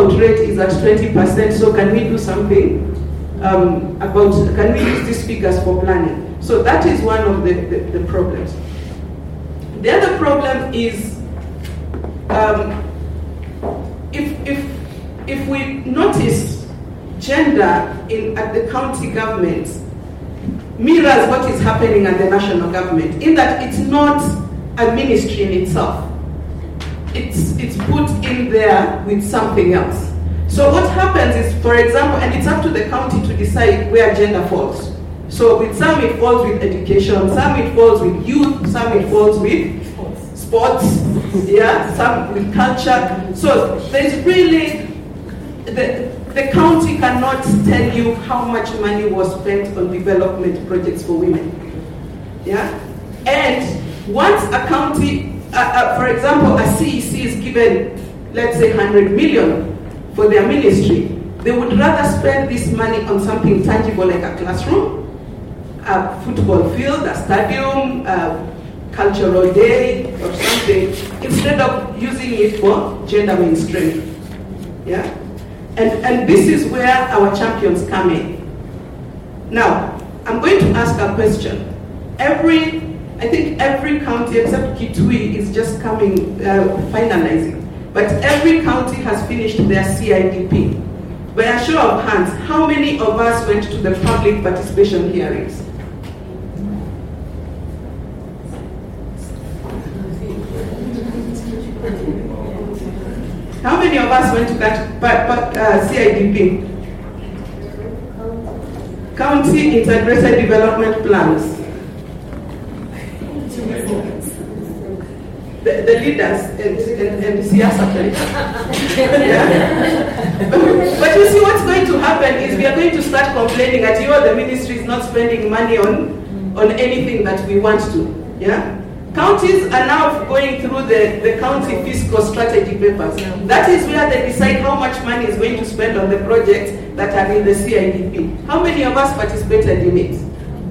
dropout rate is at 20%, so can we do something can we use these figures for planning? So that is one of the problems. The other problem is if we notice gender at the county government mirrors what is happening at the national government, in that it's not a ministry in itself. It's put in there with something else. So what happens is, for example, and it's up to the county to decide where gender falls. So with some it falls with education, some it falls with youth, some it falls with sports, some with culture. So there's really, the county cannot tell you how much money was spent on development projects for women. And once a county, for example, a CEC is given, let's say 100 million for their ministry, they would rather spend this money on something tangible like a classroom, a football field, a stadium, a cultural day or something, instead of using it for gender mainstream. And this is where our champions come in. Now, I'm going to ask a question. I think every county except Kitui is just finalizing. But every county has finished their CIDP. By a show of hands, how many of us went to the public participation hearings? How many of us went to that CIDP? County Integrated Development Plans. The leaders and Siasa. But you see, what's going to happen is we are going to start complaining that the ministry is not spending money on anything that we want to. Counties are now going through the county fiscal strategy papers. That is where they decide how much money is going to spend on the projects that are in the CIDP. How many of us participated in it?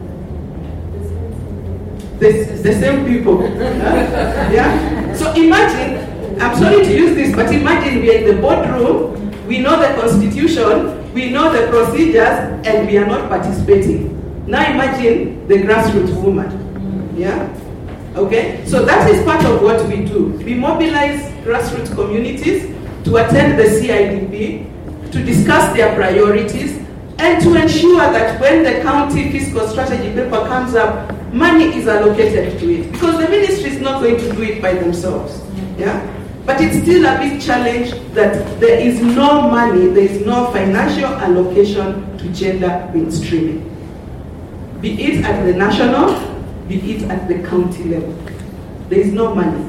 The same people. So imagine, I'm sorry to use this, but imagine we are in the boardroom, we know the constitution, we know the procedures, and we are not participating. Now imagine the grassroots woman. Okay? So that is part of what we do. We mobilize grassroots communities to attend the CIDP, to discuss their priorities, and to ensure that when the county fiscal strategy paper comes up, money is allocated to it. Because the ministry is not going to do it by themselves. But it's still a big challenge that there is no money, there is no financial allocation to gender mainstreaming. Be it at the national, be it at the county level. There is no money.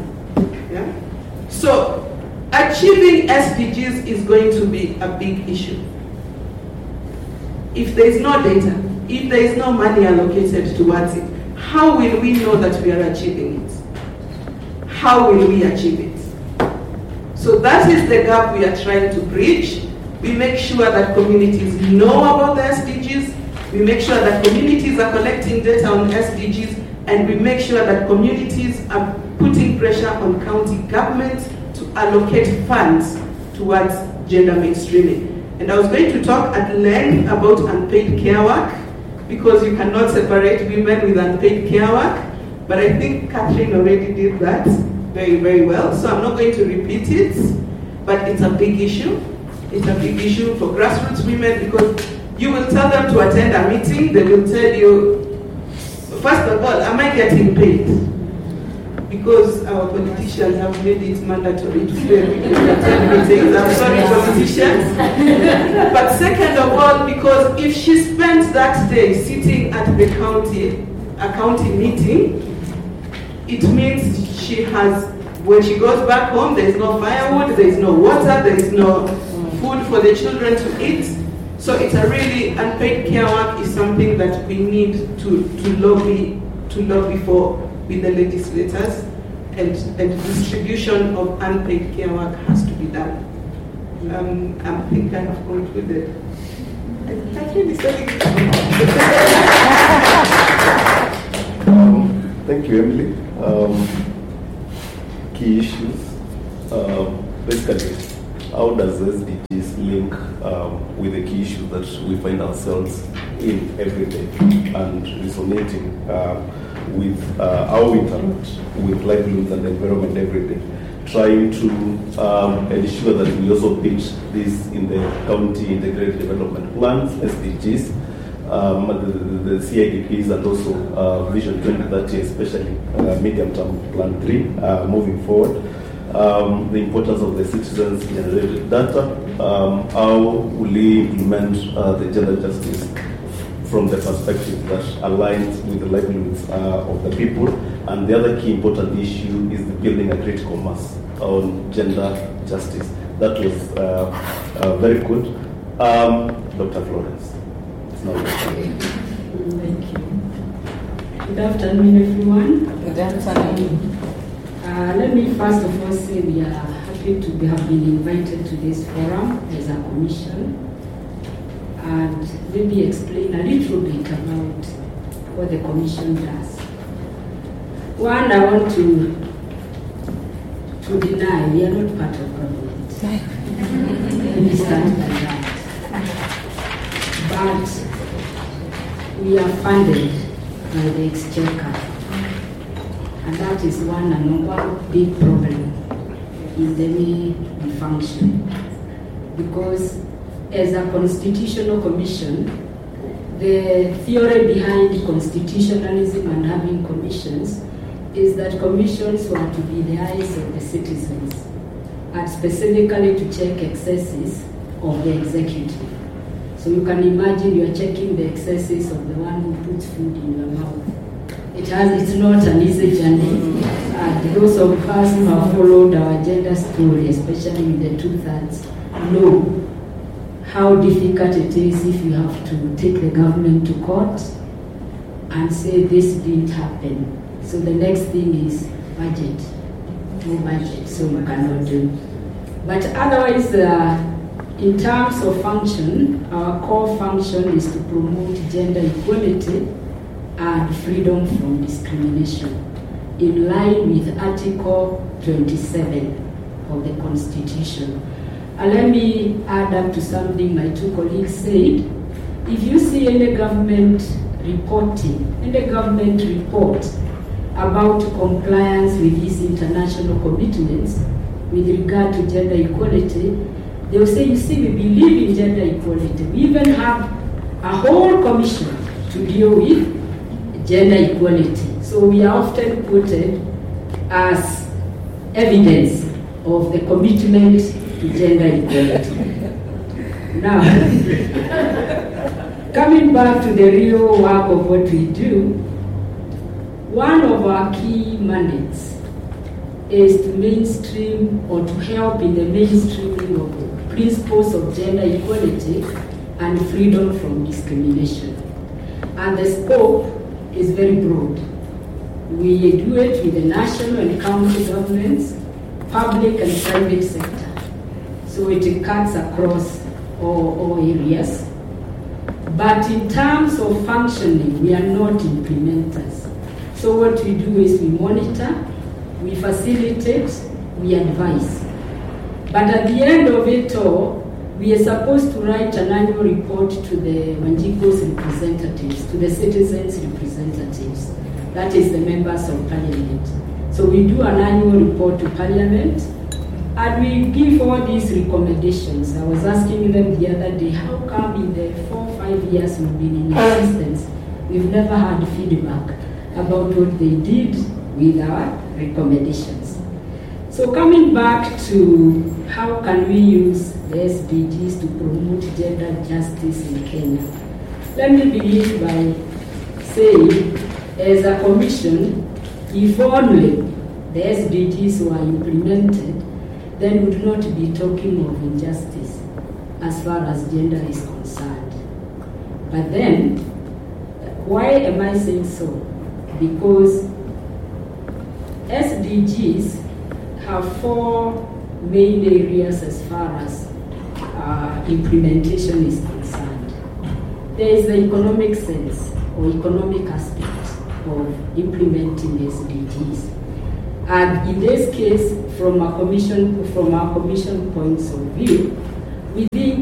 So achieving SDGs is going to be a big issue. If there is no data, if there is no money allocated towards it, how will we know that we are achieving it? How will we achieve it? So that is the gap we are trying to bridge. We make sure that communities know about the SDGs. We make sure that communities are collecting data on SDGs, and we make sure that communities are putting pressure on county governments to allocate funds towards gender mainstreaming. And I was going to talk at length about unpaid care work, because you cannot separate women with unpaid care work, but I think Catherine already did that very, very well, so I'm not going to repeat it, but it's a big issue. It's a big issue for grassroots women, because you will tell them to attend a meeting, they will tell you, first of all, am I getting paid? Because our politicians have made it mandatory to pay people to attend meetings. I'm sorry, politicians. But second of all, because if she spends that day sitting at the county meeting, it means she has, when she goes back home, there is no firewood, there is no water, there is no food for the children to eat. So it's a really, unpaid care work is something that we need to lobby for with the legislators, and distribution of unpaid care work has to be done. I think I have concluded. Thank you, Emily. Key issues. Basically, how does SDGs link with the key issues that we find ourselves in every day, and resonating with how we interact with livelihoods and environment every day. Trying to ensure that we also pitch this in the county integrated development plans, SDGs, the CIDPs, and also Vision 2030, especially medium-term plan 3, moving forward. The importance of the citizens-generated data, how will we implement the gender justice from the perspective that aligns with the livelihoods of the people. And the other key important issue is the building a critical mass on gender justice. That was very good. Dr. Florence, it's now your turn. Thank you. Good afternoon, everyone. Good afternoon. Let me first of all say we are happy to have been invited to this forum as a commission, and maybe explain a little bit about what the commission does. One, I want to deny we are not part of government. Let me start by that. But we are funded by the exchequer. And that is one big problem in the way we function. Because as a constitutional commission, the theory behind constitutionalism and having commissions is that commissions were to be the eyes of the citizens, and specifically to check excesses of the executive. So you can imagine you are checking the excesses of the one who puts food in your mouth. It's not an easy journey. And those of us who have followed our gender story, especially with the 2/3, know how difficult it is if you have to take the government to court and say this didn't happen. So the next thing is budget. No budget, so you cannot do. But otherwise, in terms of function, our core function is to promote gender equality and freedom from discrimination in line with Article 27 of the Constitution. And let me add up to something my two colleagues said. If you see any government reporting, any government report about compliance with these international commitments with regard to gender equality, they will say, you see, we believe in gender equality. We even have a whole commission to deal with gender equality. So we are often quoted as evidence of the commitment to gender equality. Now, coming back to the real work of what we do, one of our key mandates is to mainstream or to help in the mainstreaming of principles of gender equality and freedom from discrimination. And the scope is very broad. We do it with the national and county governments, public and private sector. So it cuts across all areas. But in terms of functioning, we are not implementers. So what we do is we monitor, we facilitate, we advise. But at the end of it all, we are supposed to write an annual report to the Wanjiko's representatives, to the citizens' representatives. That is the members of parliament. So we do an annual report to parliament, and we give all these recommendations. I was asking them the other day, how come in the 4 or 5 years we've been in existence, we've never had feedback about what they did with our recommendations. So coming back to how can we use the SDGs to promote gender justice in Kenya, let me begin by saying, as a commission, if only the SDGs were implemented, then we would not be talking of injustice as far as gender is concerned. But then, why am I saying so? Because SDGs have 4 main areas as far as implementation is concerned. There is the economic sense or economic aspect of implementing SDGs. And in this case, from our commission points of view, we think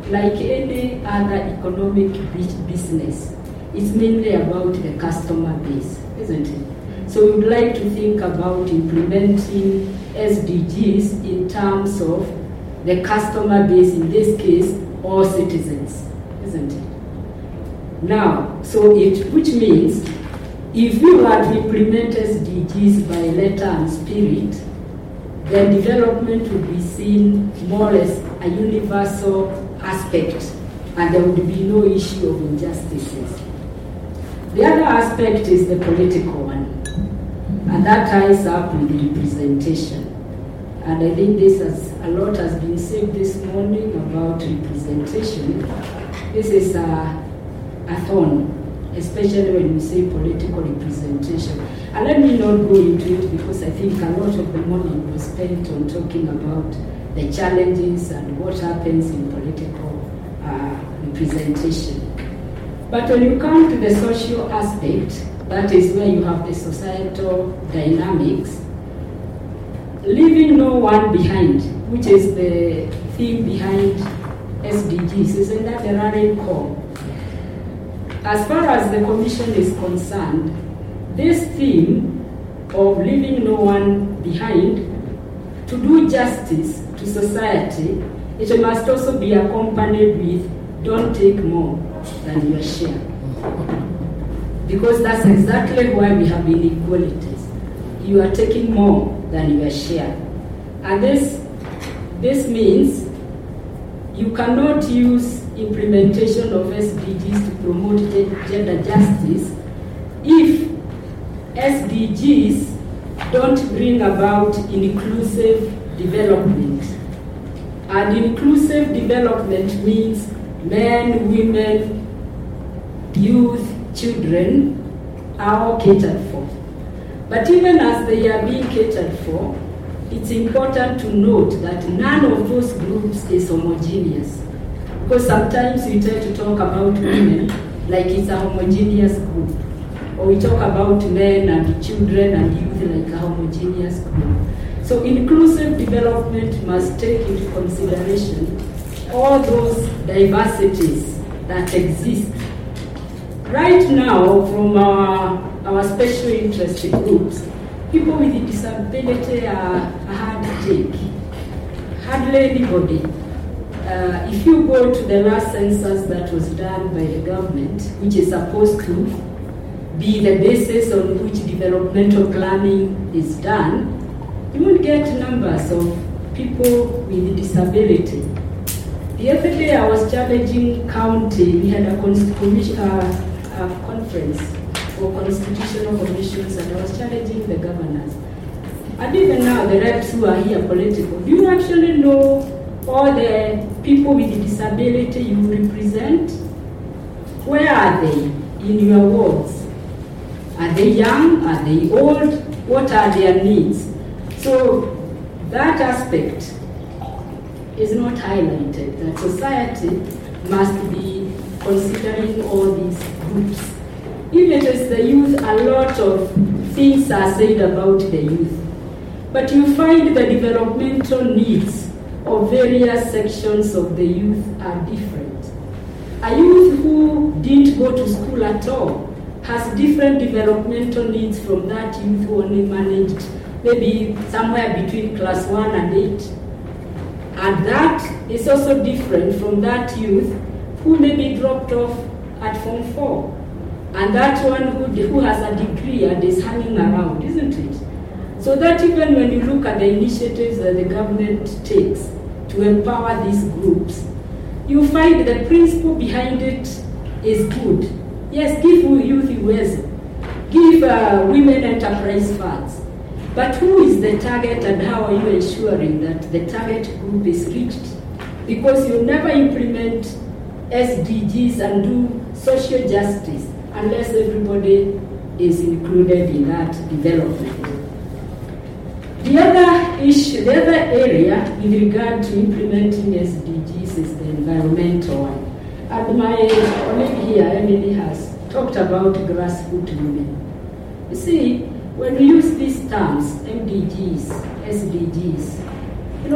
like any other economic business, it's mainly about the customer base, isn't it? So we would like to think about implementing SDGs in terms of the customer base, in this case, all citizens, isn't it? Now, which means if we were to implement SDGs by letter and spirit, then development would be seen more as a universal aspect, and there would be no issue of injustices. The other aspect is the political one, and that ties up with the representation. And I think a lot has been said this morning about representation. This is a thorn, especially when we say political representation. And let me not go into it because I think a lot of the morning was spent on talking about the challenges and what happens in political representation. But when you come to the social aspect, that is where you have the societal dynamics, leaving no one behind, which is the theme behind SDGs, isn't that the rallying call? As far as the Commission is concerned, this theme of leaving no one behind, to do justice to society, it must also be accompanied with don't take more than your share. Because that's exactly why we have inequalities. You are taking more than your share. And this means you cannot use implementation of SDGs to promote gender justice if SDGs don't bring about inclusive development. And inclusive development means men, women, youth, children are all catered for. But even as they are being catered for, it's important to note that none of those groups is homogeneous. Because sometimes we tend to talk about women like it's a homogeneous group. Or we talk about men and children and youth like a homogeneous group. So inclusive development must take into consideration all those diversities that exist. Right now, from our special interest groups, people with disability are a hard to take. Hardly anybody. If you go to the last census that was done by the government, which is supposed to be the basis on which developmental planning is done, you won't get numbers of people with disability. The other day I was challenging county, we had a conference for constitutional commissions, and I was challenging the governors. And even now, the reps who are here political, do you actually know all the people with disability you represent? Where are they in your wards? Are they young? Are they old? What are their needs? So that aspect is not highlighted, that society must be considering all these groups. If it is the youth, a lot of things are said about the youth. But you find the developmental needs of various sections of the youth are different. A youth who didn't go to school at all has different developmental needs from that youth who only managed maybe somewhere between class 1 and 8. And that is also different from that youth who maybe dropped off at Form 4. And that one who has a degree and is hanging around, isn't it? So that even when you look at the initiatives that the government takes to empower these groups, you find the principle behind it is good. Yes, give youth Uwezo, give women enterprise funds. But who is the target and how are you ensuring that the target group is reached? Because you never implement SDGs and do social justice unless everybody is included in that development. The other issue, the other area with regard to implementing SDGs is the environmental one. And my colleague here, Emily, has talked about grassroots women. You see, when we use these terms, MDGs, SDGs,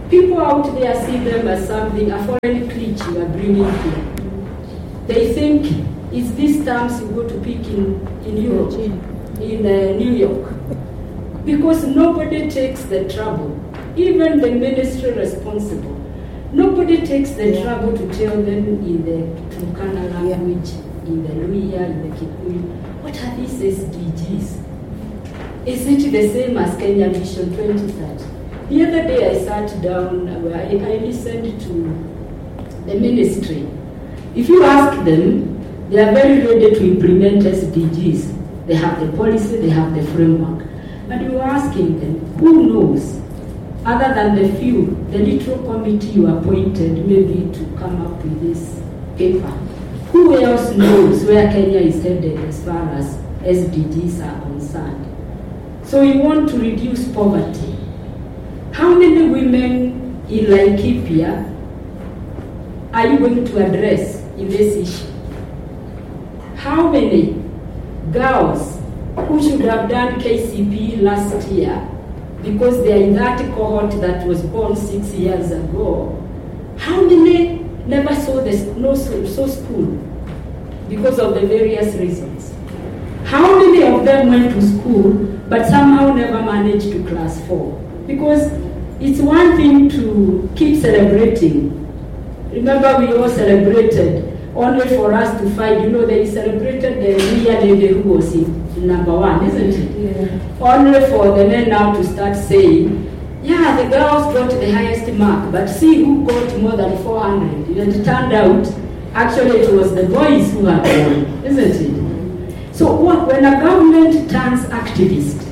People out there see them as something, a foreign clique you are bringing here. They think it's these terms you go to pick in Europe, in New York. Because nobody takes the trouble, even the ministry responsible, nobody takes the trouble to tell them in the Turkana language, in the Luhya, in the Kikuyu, what are these SDGs? Is it the same as Kenya Vision 2030? The other day I sat down, I listened to the ministry. If you ask them, they are very ready to implement SDGs. They have the policy, they have the framework. But you are asking them, who knows, other than the few, the little committee you appointed maybe to come up with this paper, who else knows where Kenya is headed as far as SDGs are concerned? So you want to reduce poverty. How many women in Laikipia are you going to address in this issue? How many girls who should have done KCP last year because they are in that cohort that was born 6 years ago, how many never saw school because of the various reasons? How many of them went to school but somehow never managed to class 4? Because it's one thing to keep celebrating. Remember, we all celebrated only for us to fight. You know, they celebrated the real lady who was in number 1, isn't it? Yeah. Only for the men now to start saying, yeah, the girls got the highest mark, but see who got more than 400. And it turned out, actually, it was the boys who had won, isn't it? So when a government turns activist,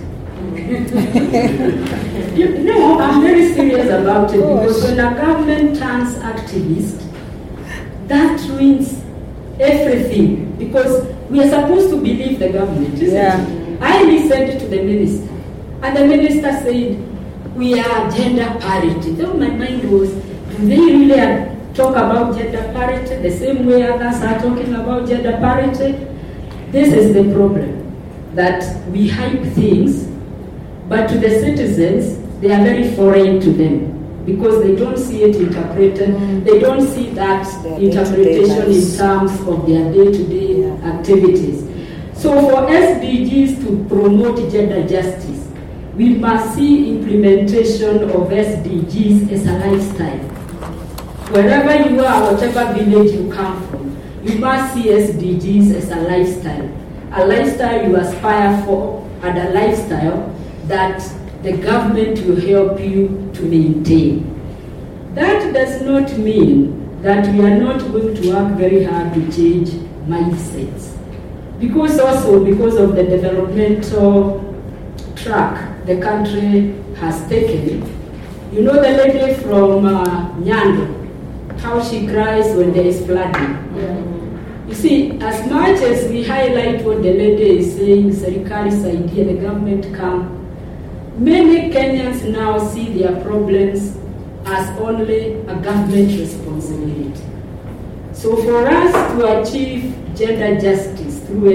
no, I'm very serious about it, because when a government turns activist, that ruins everything, because we are supposed to believe the government, isn't it? I listened to the minister, and the minister said, we are gender parity. Then my mind was, do they really talk about gender parity the same way others are talking about gender parity? This is the problem, that we hype things, but to the citizens, they are very foreign to them, because they don't see it interpreted, they don't see that interpretation in terms of their day-to-day activities. So for SDGs to promote gender justice, we must see implementation of SDGs as a lifestyle. Wherever you are, whatever village you come from, you must see SDGs as a lifestyle you aspire for, and a lifestyle that the government will help you to maintain. That does not mean that we are not going to work very hard to change mindsets. Because of the developmental track the country has taken. You know the lady from Nyando, how she cries when there is flooding. You see, as much as we highlight what the lady is saying, Serikali's idea, the government come, many Kenyans now see their problems as only a government responsibility. So for us to achieve gender justice through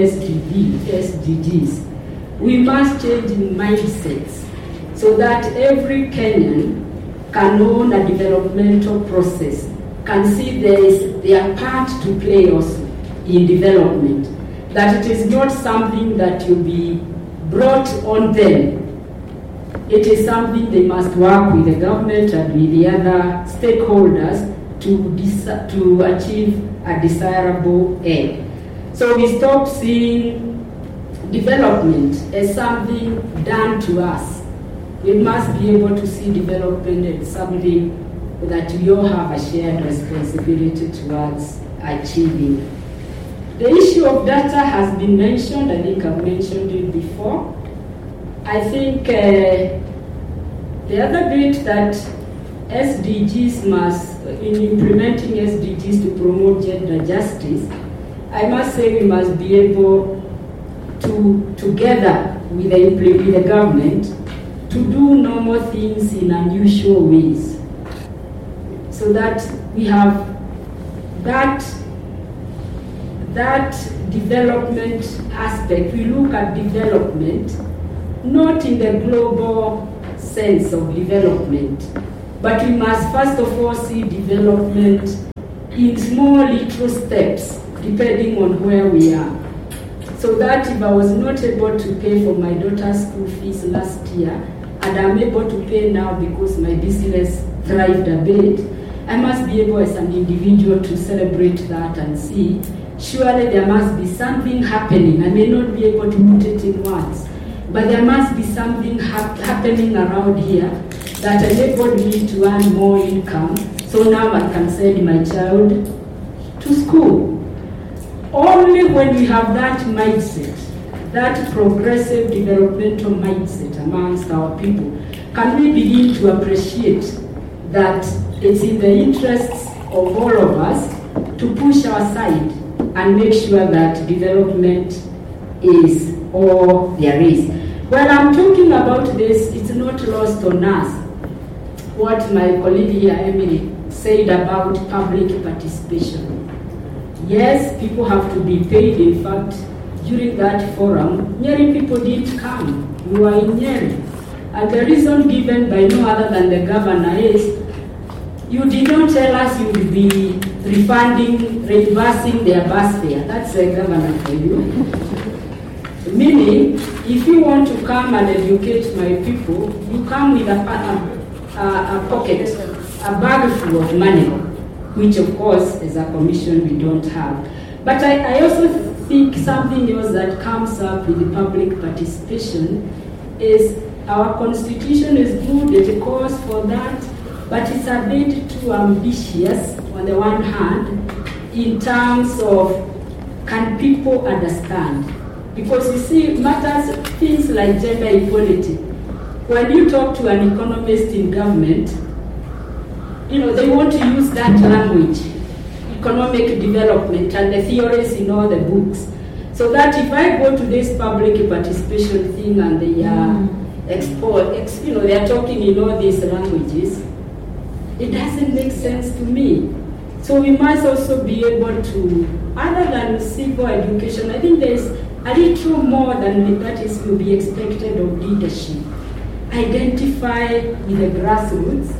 SDGs, we must change mindsets so that every Kenyan can own a developmental process, can see there is their part to play also in development, that it is not something that will be brought on them. It is something they must work with the government and with the other stakeholders to achieve a desirable end. So we stop seeing development as something done to us. We must be able to see development as something that we all have a shared responsibility towards achieving. The issue of data has been mentioned. I think I've mentioned it before. I think the other bit that SDGs must, in implementing SDGs to promote gender justice, I must say we must be able to, together with the government, to do normal things in unusual ways, so that we have that development aspect. We look at development not in the global sense of development, But we must first of all see development in small little steps, depending on where we are. So that if I was not able to pay for my daughter's school fees last year, and I'm able to pay now because my business thrived a bit, I must be able as an individual to celebrate that and see, surely there must be something happening. I may not be able to put it in words, but there must be something happening around here that enabled me to earn more income, so now I can send my child to school. Only when we have that mindset, that progressive developmental mindset amongst our people, can we begin to appreciate that it's in the interests of all of us to push our side and make sure that development is all there is. When I'm talking about this, it's not lost on us what my colleague here, Emily, said about public participation. Yes, people have to be paid. In fact, during that forum, Nyeri people didn't come. We were in Nyeri. And the reason given by no other than the governor is, you did not tell us you would be reversing their bus fare. That's the governor for you. Meaning, if you want to come and educate my people, you come with a pocket, a bag full of money, which of course as a commission we don't have. But I also think something else that comes up with the public participation is our constitution is good, it calls for that, but it's a bit too ambitious on the one hand in terms of can people understand? Because you see, matters, things like gender equality, when you talk to an economist in government, they want to use that language, economic development, and the theories in all the books. So that if I go to this public participation thing and they are they are talking in all these languages, it doesn't make sense to me. So we must also be able to, other than civil education, I think there's a little more than that will be expected of leadership. Identify with the grassroots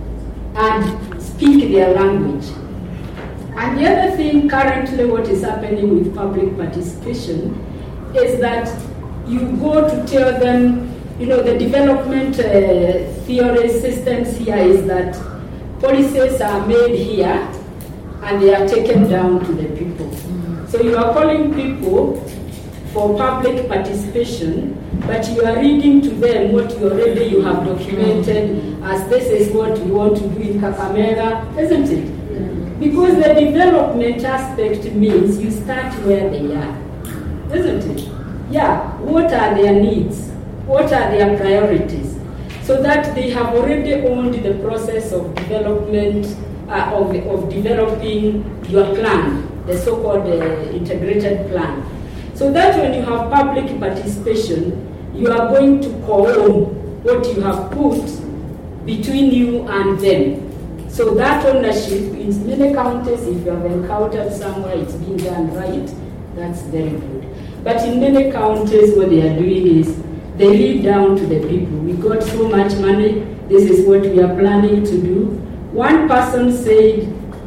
and speak their language. And the other thing currently what is happening with public participation is that you go to tell them, the development theory systems here is that policies are made here and they are taken down to the people. So you are calling people for public participation, but you are reading to them what you have documented as this is what we want to do in Kakamega, isn't it? Because the development aspect means you start where they are, isn't it? Yeah, what are their needs? What are their priorities? So that they have already owned the process of development, of developing your plan, the so-called integrated plan. So that when you have public participation, you are going to co-own what you have put between you and them. So that ownership in many counties, if you have encountered somewhere it's being done right, that's very good. But in many counties, what they are doing is they leave down to the people. We got so much money, this is what we are planning to do. One person said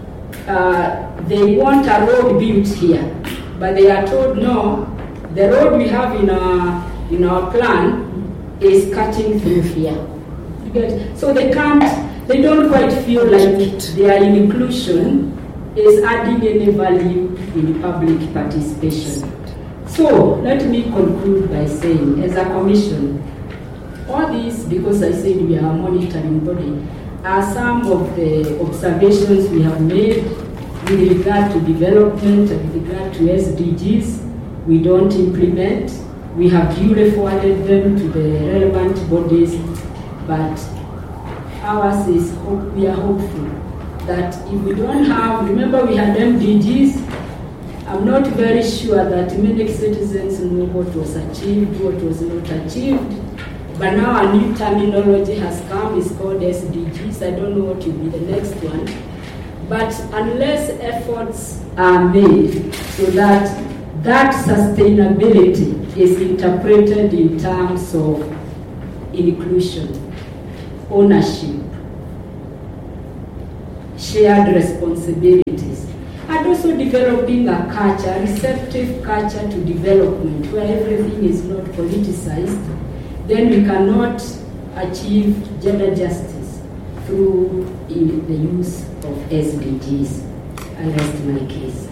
they want a road built here, but they are told no, the road we have in our plan is cutting through here. So they don't quite feel like their inclusion is adding any value in public participation. So let me conclude by saying, as a commission, all these, because I said we are a monitoring body, are some of the observations we have made with regard to development and with regard to SDGs. We don't implement. We have duly forwarded them to the relevant bodies, but ours is we are hopeful that if we don't have, remember we had MDGs, I'm not very sure that many citizens know what was achieved, what was not achieved. But now a new terminology has come, it's called SDGs. I don't know what will be the next one. But unless efforts are made so that sustainability is interpreted in terms of inclusion, ownership, shared responsibilities. And also developing a culture, a receptive culture to development, where everything is not politicized. Then we cannot achieve gender justice through the use of SDGs. I rest my case.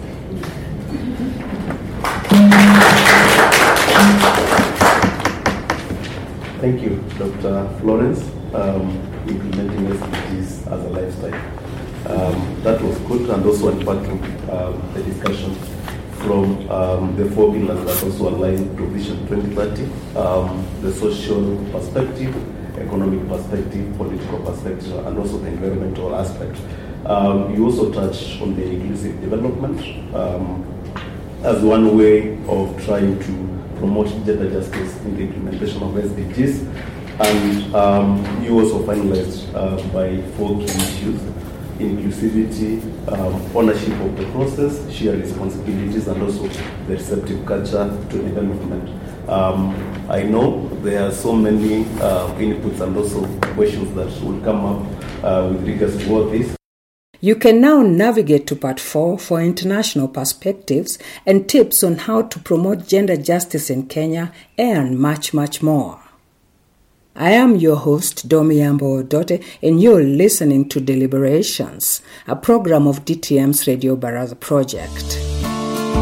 Thank you, Dr. Florence. Implementing SDGs as a lifestyle. That was good, and also unpacking the discussion from the 4 pillars that also align to Vision 2030, the social perspective, economic perspective, political perspective, and also the environmental aspect. You also touched on the inclusive development as one way of trying to promote gender justice in the implementation of SDGs. And you also finalized by 4 key issues: inclusivity, ownership of the process, shared responsibilities, and also the receptive culture to development. I know there are so many inputs and also questions that will come up with regards to all this. You can now navigate to part 4 for international perspectives and tips on how to promote gender justice in Kenya and much, much more. I am your host, Domi Ambo Odote, and you're listening to Deliberations, a program of DTM's Radio Baraza project.